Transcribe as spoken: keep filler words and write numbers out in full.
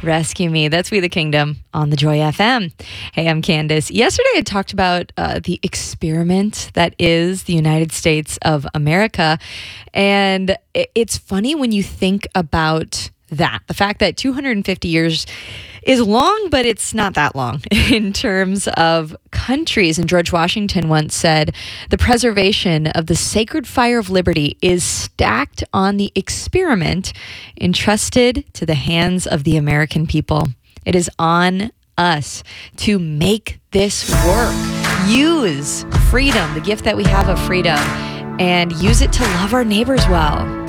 Rescue Me. That's We the Kingdom on the Joy F M. Hey, I'm Candace. Yesterday I talked about uh, the experiment that is the United States of America. And it's funny when you think about that. The fact that two hundred fifty years is long, but it's not that long in terms of countries. And George Washington once said, the preservation of the sacred fire of liberty is stacked on the experiment entrusted to the hands of the American people. It is on us to make this work. Use freedom, the gift that we have of freedom, and use it to love our neighbors well.